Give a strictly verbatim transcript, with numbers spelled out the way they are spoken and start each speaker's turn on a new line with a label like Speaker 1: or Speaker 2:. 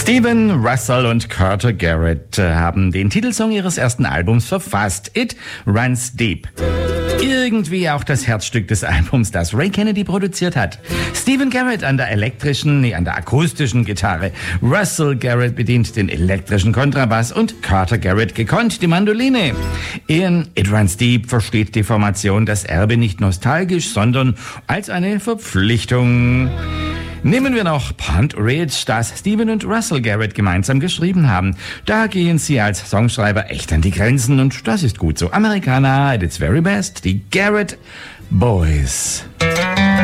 Speaker 1: Steven Russell und Carter Garrett haben den Titelsong ihres ersten Albums verfasst. It Runs Deep. Irgendwie auch das Herzstück des Albums, das Ray Kennedy produziert hat. Steven Garrett an der elektrischen, nee, an der akustischen Gitarre. Russell Garrett bedient den elektrischen Kontrabass und Carter Garrett gekonnt die Mandoline. In It Runs Deep versteht die Formation das Erbe nicht nostalgisch, sondern als eine Verpflichtung. Nehmen wir noch Pond Ridge, das Steven und Russell Garrett gemeinsam geschrieben haben. Da gehen sie als Songschreiber echt an die Grenzen und das ist gut so. Americana at its very best, die Garrett Boys.